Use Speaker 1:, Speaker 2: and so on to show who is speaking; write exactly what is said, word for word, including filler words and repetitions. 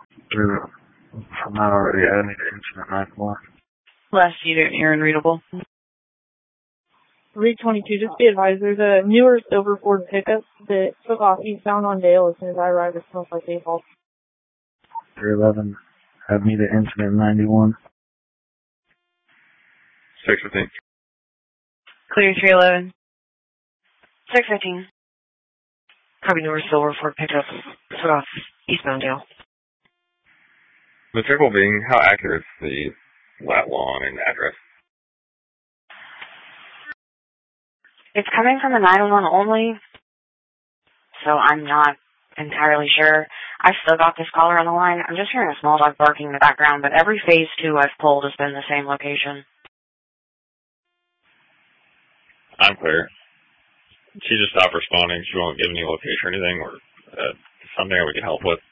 Speaker 1: Through, I'm not already adding to incident nine one.
Speaker 2: Last unit, Aaron Readable.
Speaker 3: three twenty-two, just be advised, there's a newer silver Ford pickup that took off eastbound on Dale as soon as I arrived. It smells like a fault.
Speaker 1: three eleven, have me to incident ninety-one.
Speaker 4: six fifteen.
Speaker 2: Clear three eleven.
Speaker 5: six fifteen. Copy newer silver Ford pickup took off eastbound Dale.
Speaker 4: The triple being, how accurate is the lat lawn and address?
Speaker 5: It's coming from the nine one one only, so I'm not entirely sure. I've still got this caller on the line. I'm just hearing a small dog barking in the background, but every phase two I've pulled has been the same location.
Speaker 4: I'm clear. She just stopped responding. She won't give any location or anything, or uh, something that we can help with.